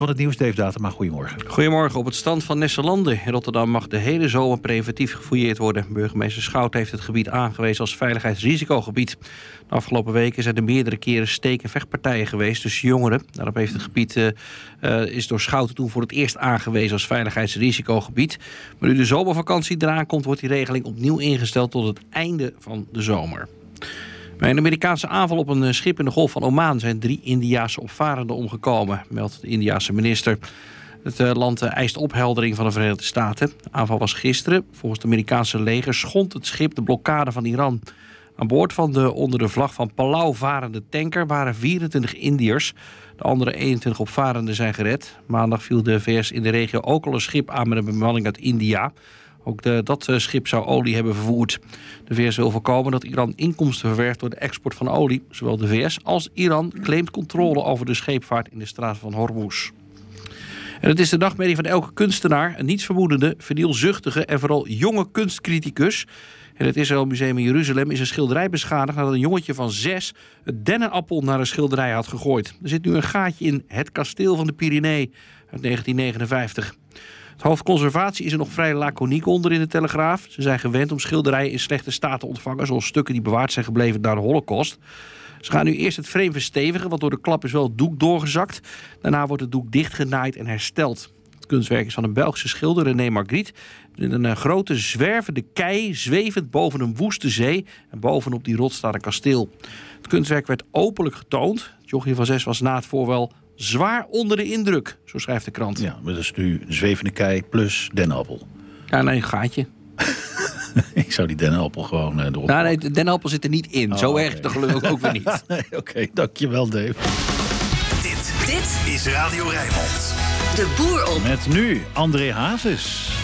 Van het nieuws, Dave Datema, goedemorgen. Goedemorgen. Op het strand van Nesselande in Rotterdam mag de hele zomer preventief gefouilleerd worden. Burgemeester Schout heeft het gebied aangewezen als veiligheidsrisicogebied. De afgelopen weken zijn er meerdere keren steek- en vechtpartijen geweest tussen jongeren. Daarop heeft het gebied is door Schout toen voor het eerst aangewezen als veiligheidsrisicogebied. Maar nu de zomervakantie eraan komt, wordt die regeling opnieuw ingesteld tot het einde van de zomer. Bij een Amerikaanse aanval op een schip in de Golf van Oman zijn 3 Indiase opvarenden omgekomen, meldt de Indiase minister. Het land eist opheldering van de Verenigde Staten. De aanval was gisteren. Volgens het Amerikaanse leger schond het schip de blokkade van Iran. Aan boord van de onder de vlag van Palau varende tanker waren 24 Indiërs. De andere 21 opvarenden zijn gered. Maandag viel de VS in de regio ook al een schip aan met een bemanning uit India. Ook dat schip zou olie hebben vervoerd. De VS wil voorkomen dat Iran inkomsten verwerft door de export van olie. Zowel de VS als Iran claimt controle over de scheepvaart in de straat van Hormuz. En het is de nachtmerrie van elke kunstenaar, een nietsvermoedende, vernielzuchtige en vooral jonge kunstcriticus. In het Israël Museum in Jeruzalem is een schilderij beschadigd nadat een jongetje van 6 een dennenappel naar een schilderij had gegooid. Er zit nu een gaatje in Het Kasteel van de Pyrenee uit 1959. Het hoofdconservatie is er nog vrij laconiek onder in de Telegraaf. Ze zijn gewend om schilderijen in slechte staat te ontvangen, zoals stukken die bewaard zijn gebleven na de Holocaust. Ze gaan nu eerst het frame verstevigen, want door de klap is wel het doek doorgezakt. Daarna wordt het doek dichtgenaaid en hersteld. Het kunstwerk is van een Belgische schilder, René Magritte. In een grote zwervende kei, zwevend boven een woeste zee. En bovenop die rots staat een kasteel. Het kunstwerk werd openlijk getoond. Het jochie van 6 was na het voorval zwaar onder de indruk, zo schrijft de krant. Ja, maar dat is nu een zwevende kei plus dennenappel. Ja, nee, een gaatje. Ik zou die dennenappel gewoon erop... Nou, nee, de dennenappel zit er niet in. Zo erg is de geluk ook weer niet. Oké, dankjewel Dave. Dit is Radio Rijnmond. De Boer op. Met nu André Hazes.